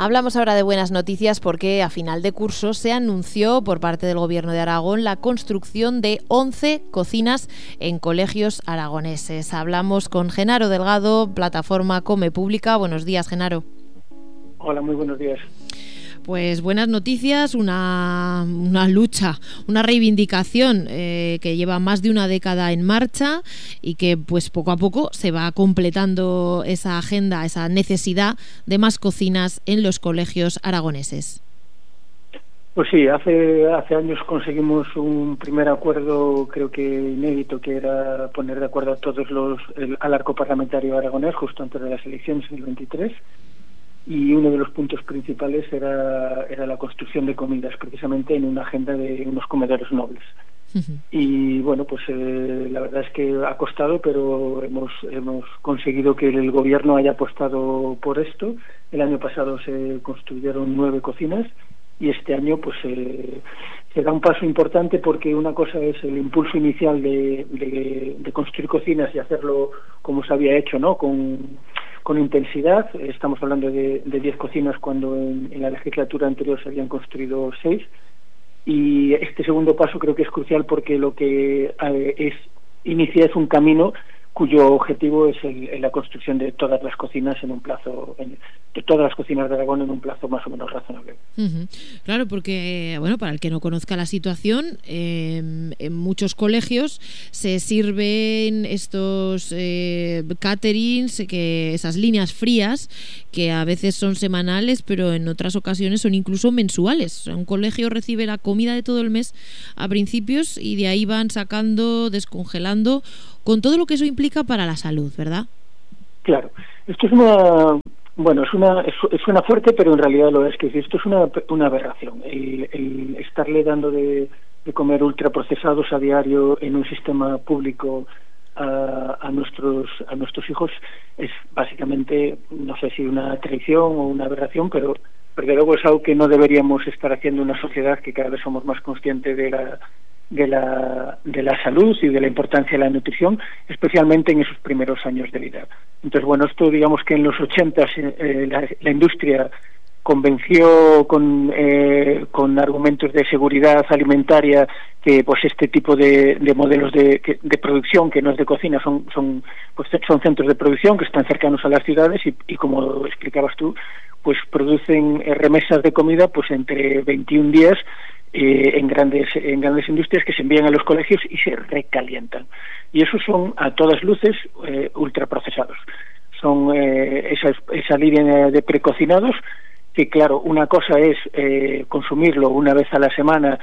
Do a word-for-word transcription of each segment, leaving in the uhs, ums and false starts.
Hablamos ahora de buenas noticias porque a final de curso se anunció por parte del Gobierno de Aragón la construcción de once cocinas en colegios aragoneses. Hablamos con Genaro Delgado, plataforma Come Pública. Buenos días, Genaro. Hola, muy buenos días. Pues buenas noticias, una, una lucha, una reivindicación eh, que lleva más de una década en marcha y que pues poco a poco se va completando esa agenda, esa necesidad de más cocinas en los colegios aragoneses. Pues sí, hace hace años conseguimos un primer acuerdo, creo que inédito, que era poner de acuerdo a todos los el, al arco parlamentario aragonés justo antes de las elecciones en el veintitrés. Y uno de los puntos principales era, era la construcción de comidas, precisamente en una agenda de unos comedores nobles. Uh-huh. Y bueno, pues eh, la verdad es que ha costado, pero hemos, hemos conseguido que el gobierno haya apostado por esto. El año pasado se construyeron nueve cocinas y este año pues eh, se da un paso importante, porque una cosa es el impulso inicial de, de, de construir cocinas y hacerlo como se había hecho, ¿no? Con con intensidad. Estamos hablando de diez cocinas cuando en, en la legislatura anterior se habían construido seis, y este segundo paso creo que es crucial porque lo que eh, es inicia es un camino cuyo objetivo es el, el la construcción de todas las cocinas en un plazo, en, de todas las cocinas de Aragón en un plazo más o menos razonable. Uh-huh. Claro, porque, bueno, para el que no conozca la situación, eh, en muchos colegios se sirven estos eh, caterings, que esas líneas frías, que a veces son semanales, pero en otras ocasiones son incluso mensuales. O sea, un colegio recibe la comida de todo el mes a principios y de ahí van sacando, descongelando, con todo lo que eso implica para la salud, ¿verdad? Claro, esto es una, bueno, es una, es, suena fuerte, pero en realidad lo es, que esto es una, una aberración. El, el estarle dando de, de comer ultraprocesados a diario en un sistema público a, a nuestros a nuestros hijos es básicamente, no sé si una traición o una aberración, pero porque luego es algo que no deberíamos estar haciendo en una sociedad que cada vez somos más conscientes de la de la de la salud y de la importancia de la nutrición, especialmente en esos primeros años de vida. Entonces, bueno, esto digamos que en los ochentas eh, la, la industria convenció con eh, con argumentos de seguridad alimentaria que pues este tipo de, de modelos de, de producción, que no es de cocina, son son pues son centros de producción que están cercanos a las ciudades y, y como explicabas tú, pues producen eh, remesas de comida pues entre veintiún días Eh, en grandes en grandes industrias que se envían a los colegios y se recalientan, y esos son a todas luces eh, ultraprocesados. Son eh, esa, esa línea de precocinados que, claro, una cosa es eh, consumirlo una vez a la semana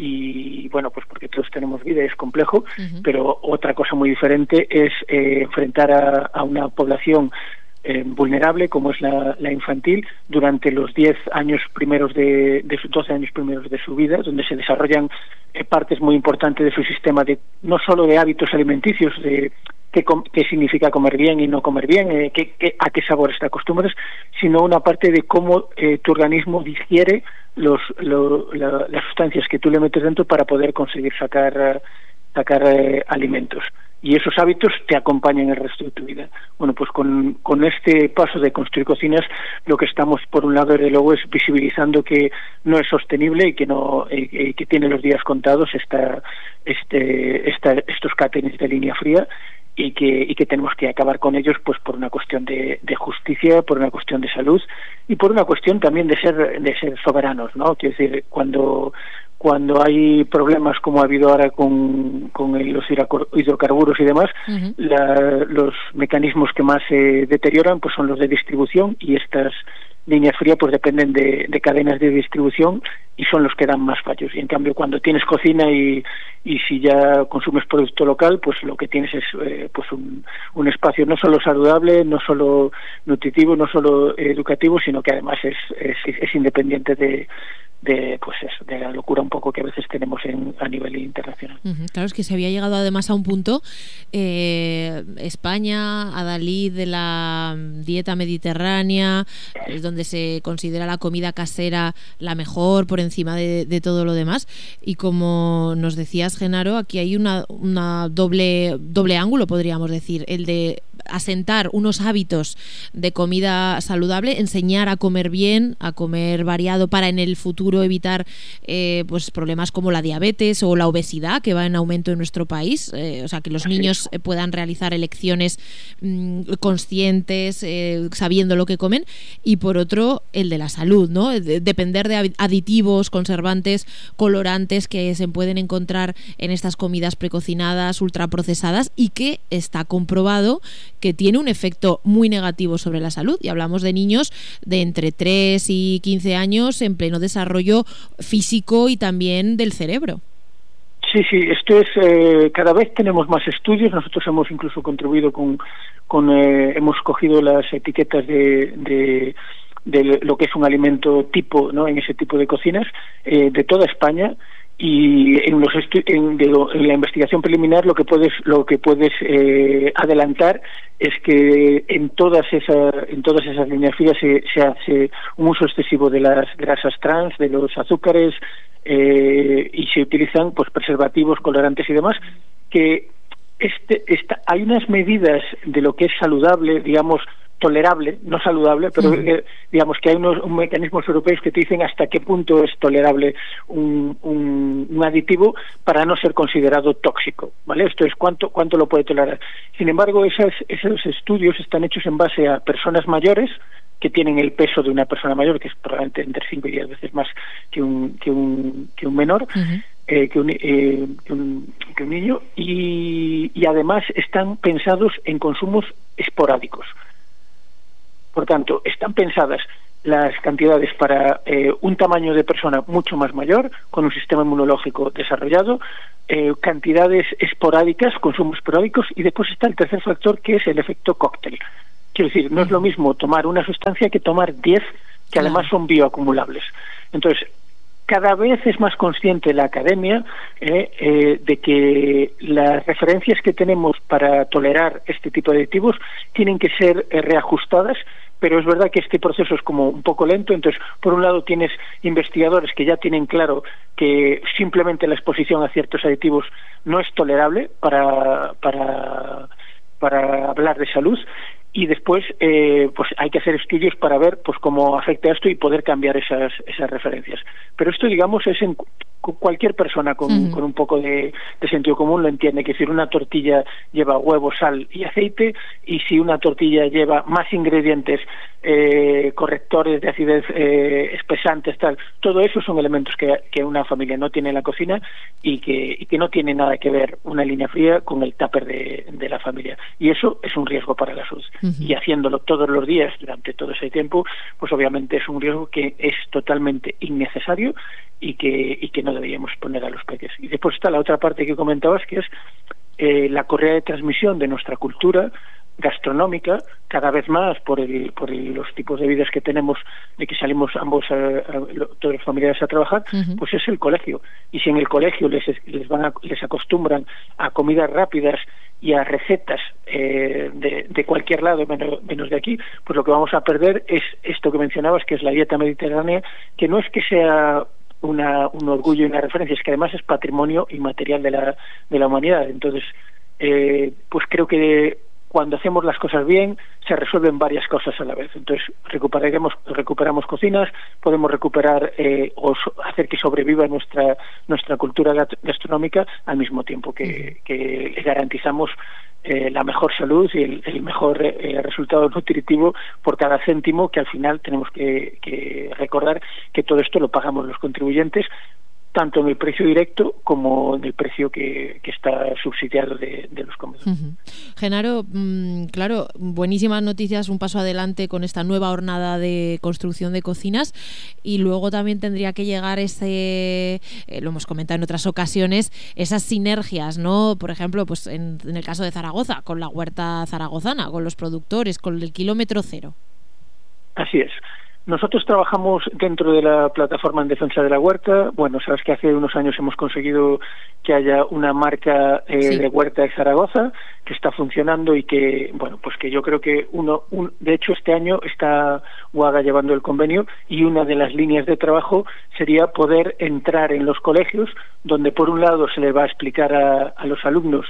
y bueno, pues porque todos tenemos vida y es complejo, uh-huh. Pero otra cosa muy diferente es eh, enfrentar a, a una población Eh, vulnerable como es la, la infantil durante los diez años primeros de, de sus doce años primeros de su vida, donde se desarrollan eh, partes muy importantes de su sistema, de no solo de hábitos alimenticios, de qué, qué significa comer bien y no comer bien, eh, qué, qué, a qué sabores te acostumbras, sino una parte de cómo eh, tu organismo digiere los, lo, la, las sustancias que tú le metes dentro para poder conseguir sacar uh, sacar eh, alimentos, y esos hábitos te acompañan el resto de tu vida. Bueno, pues con, con este paso de construir cocinas, lo que estamos por un lado desde luego es visibilizando que no es sostenible y que no eh, que tiene los días contados esta, este, esta, estos caterings de línea fría, y que y que tenemos que acabar con ellos pues por una cuestión de, de justicia, por una cuestión de salud y por una cuestión también de ser de ser soberanos, ¿no? Quiero decir, cuando cuando hay problemas como ha habido ahora con, con los hidrocarburos y demás, uh-huh. la, los mecanismos que más se deterioran pues son los de distribución, y estas líneas frías pues dependen de, de cadenas de distribución y son los que dan más fallos. Y en cambio, cuando tienes cocina y, y si ya consumes producto local, pues lo que tienes es eh, pues un, un espacio no solo saludable, no solo nutritivo, no solo eh, educativo, sino que además es, es, es independiente de de pues eso, de la locura un poco que a veces tenemos en, a nivel internacional. Uh-huh. Claro, es que se había llegado además a un punto, eh, España, adalid de la dieta mediterránea, es donde se considera la comida casera la mejor por encima de, de todo lo demás, y como nos decías, comentas, Genaro, aquí hay una, una doble, doble ángulo, podríamos decir, el de asentar unos hábitos de comida saludable, enseñar a comer bien, a comer variado para en el futuro evitar eh, pues problemas como la diabetes o la obesidad que va en aumento en nuestro país, eh, o sea, que los niños eh, puedan realizar elecciones mmm, conscientes, eh, sabiendo lo que comen, y por otro el de la salud, ¿no? De, depender de aditivos, conservantes, colorantes que se pueden encontrar en estas comidas precocinadas, ultraprocesadas, y que está comprobado que tiene un efecto muy negativo sobre la salud. Y hablamos de niños de entre tres y quince años en pleno desarrollo físico y también del cerebro. Sí, sí, esto es, eh, cada vez tenemos más estudios. Nosotros hemos incluso contribuido con, con eh, hemos cogido las etiquetas de, de, de lo que es un alimento tipo, ¿no?, en ese tipo de cocinas, eh, de toda España. Y en los estu en, de lo, en la investigación preliminar lo que puedes lo que puedes eh, adelantar es que en todas esas en todas esas líneas frías se, se hace un uso excesivo de las grasas trans, de los azúcares, eh, y se utilizan pues preservativos, colorantes y demás, que este esta, hay unas medidas de lo que es saludable, digamos, tolerable, no saludable, pero uh-huh. eh, digamos que hay unos un mecanismos europeos que te dicen hasta qué punto es tolerable un, un, un aditivo para no ser considerado tóxico, ¿vale? Esto es cuánto cuánto lo puede tolerar. Sin embargo, esas, esos estudios están hechos en base a personas mayores que tienen el peso de una persona mayor, que es probablemente entre cinco y diez veces más que un que un que un menor. Uh-huh. Eh, que, un, eh, que, un, que un niño y, y además están pensados en consumos esporádicos. Por tanto, están pensadas las cantidades para eh, un tamaño de persona mucho más mayor, con un sistema inmunológico desarrollado, eh, cantidades esporádicas, consumos esporádicos, y después está el tercer factor, que es el efecto cóctel. Quiero decir, no es lo mismo tomar una sustancia que tomar diez, que además son bioacumulables. Entonces, cada vez es más consciente la academia eh, eh, de que las referencias que tenemos para tolerar este tipo de aditivos tienen que ser eh, reajustadas, pero es verdad que este proceso es como un poco lento. Entonces, por un lado tienes investigadores que ya tienen claro que simplemente la exposición a ciertos aditivos no es tolerable para, para, para hablar de salud, y después eh, pues hay que hacer estudios para ver pues cómo afecta esto y poder cambiar esas esas referencias. Pero esto, digamos, es en cualquier persona con, uh-huh. con un poco de, de sentido común lo entiende, que si una tortilla lleva huevo, sal y aceite, y si una tortilla lleva más ingredientes, eh, correctores de acidez, eh, espesantes, tal, todo eso son elementos que, que una familia no tiene en la cocina y que, y que no tiene nada que ver una línea fría con el tupper de, de la familia. Y eso es un riesgo para la salud. Uh-huh. Y haciéndolo todos los días durante todo ese tiempo, pues obviamente es un riesgo que es totalmente innecesario y que y que no deberíamos poner a los peques. Y después está la otra parte que comentabas, que es eh, la correa de transmisión de nuestra cultura gastronómica, cada vez más por el por el, los tipos de vidas que tenemos, de que salimos ambos a, a, todos los familiares a trabajar. Uh-huh. Pues es el colegio. Y si en el colegio les les van a, les acostumbran a comidas rápidas y a recetas eh, de, de cualquier lado menos, menos de aquí, pues lo que vamos a perder es esto que mencionabas, que es la dieta mediterránea, que no es que sea una un orgullo y una referencia, es que además es patrimonio inmaterial de la de la humanidad. Entonces, eh, pues creo que cuando hacemos las cosas bien se resuelven varias cosas a la vez. Entonces recuperaremos recuperamos cocinas, podemos recuperar eh, o so, hacer que sobreviva nuestra nuestra cultura gastronómica, al mismo tiempo que, que garantizamos eh, la mejor salud y el, el mejor eh, resultado nutritivo por cada céntimo, que al final tenemos que, que recordar que todo esto lo pagamos los contribuyentes, tanto en el precio directo como en el precio que, que está subsidiado de, de los comedores. Uh-huh. Genaro, mmm, claro, buenísimas noticias, un paso adelante con esta nueva jornada de construcción de cocinas, y luego también tendría que llegar ese, eh, lo hemos comentado en otras ocasiones, esas sinergias, ¿no? Por ejemplo, pues en, en el caso de Zaragoza, con la huerta zaragozana, con los productores, con el kilómetro cero. Así es. Nosotros trabajamos dentro de la plataforma en defensa de la huerta. Bueno, sabes que hace unos años hemos conseguido que haya una marca eh, sí. de huerta de Zaragoza que está funcionando y que, bueno, pues que yo creo que uno, un, de hecho este año está UAGA llevando el convenio y una de las líneas de trabajo sería poder entrar en los colegios donde por un lado se le va a explicar a, a los alumnos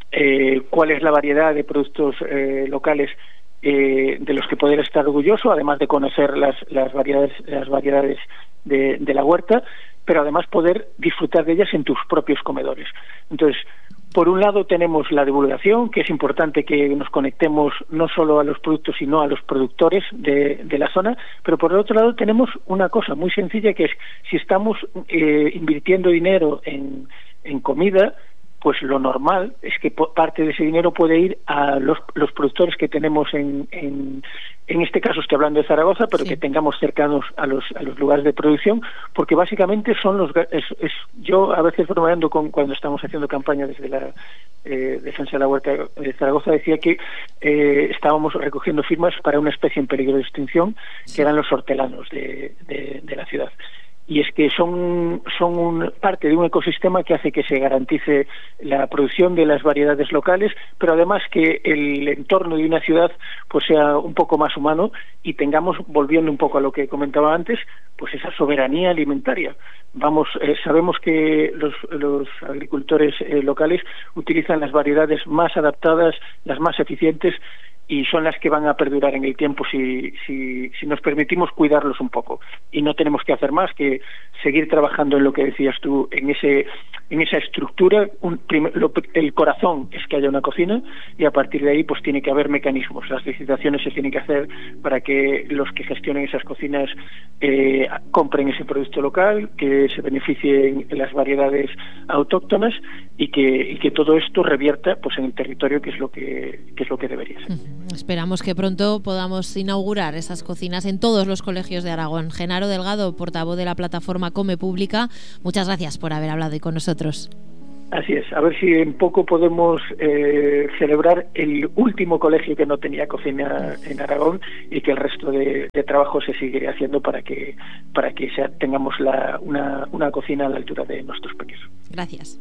eh, cuál es la variedad de productos eh, locales Eh, de los que poder estar orgulloso, además de conocer las, las variedades, las variedades de, de la huerta, pero además poder disfrutar de ellas en tus propios comedores. Entonces, por un lado tenemos la divulgación, que es importante que nos conectemos no solo a los productos, sino a los productores de, de la zona, pero por el otro lado tenemos una cosa muy sencilla, que es, si estamos eh, invirtiendo dinero en, en comida, pues lo normal es que parte de ese dinero puede ir a los, los productores que tenemos en, en en este caso estoy hablando de Zaragoza, pero sí. que tengamos cercanos a los a los lugares de producción, porque básicamente son los es, es yo a veces bromeando con cuando estamos haciendo campaña desde la eh, defensa de la huerta de Zaragoza, decía que eh, estábamos recogiendo firmas para una especie en peligro de extinción, sí. que eran los hortelanos de, de, de la ciudad. Y es que son, son un, parte de un ecosistema que hace que se garantice la producción de las variedades locales, pero además que el entorno de una ciudad pues sea un poco más humano y tengamos, volviendo un poco a lo que comentaba antes, pues esa soberanía alimentaria. Vamos, eh, sabemos que los, los agricultores eh, locales utilizan las variedades más adaptadas, las más eficientes, y son las que van a perdurar en el tiempo si, si, si nos permitimos cuidarlos un poco. Y no tenemos que hacer más que seguir trabajando en lo que decías tú, en ese en esa estructura. Un, prim, lo, el corazón es que haya una cocina y a partir de ahí pues tiene que haber mecanismos. Las licitaciones se tienen que hacer para que los que gestionen esas cocinas eh, compren ese producto local, que se beneficien en las variedades autóctonas y que, y que todo esto revierta pues en el territorio, que es lo que, que es lo que debería ser. Esperamos que pronto podamos inaugurar esas cocinas en todos los colegios de Aragón. Genaro Delgado, portavoz de la plataforma Come Pública, muchas gracias por haber hablado hoy con nosotros. Así es, a ver si en poco podemos eh, celebrar el último colegio que no tenía cocina en Aragón y que el resto de, de trabajo se sigue haciendo para que para que sea, tengamos la, una, una cocina a la altura de nuestros pequeños. Gracias.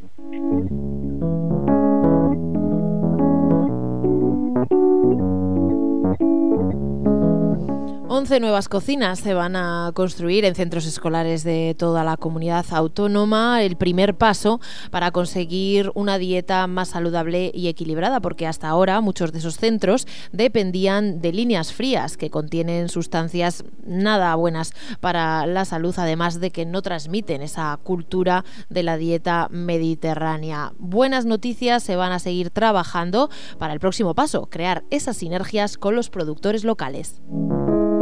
once nuevas cocinas se van a construir en centros escolares de toda la comunidad autónoma, el primer paso para conseguir una dieta más saludable y equilibrada, porque hasta ahora muchos de esos centros dependían de líneas frías que contienen sustancias nada buenas para la salud, además de que no transmiten esa cultura de la dieta mediterránea. Buenas noticias, se van a seguir trabajando para el próximo paso, crear esas sinergias con los productores locales.